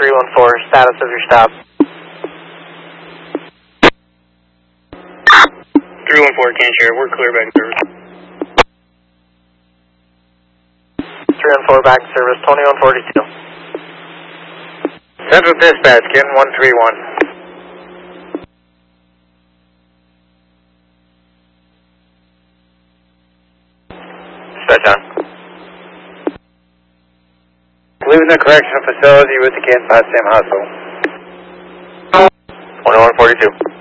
314, status of your stop. 314, can't share. We're clear back in service. 314 back in service, 2142. Central Dispatch, Ken 131. Dispatch on. Leaving the correctional facility with the Ken Potsdam Hospital. 2142.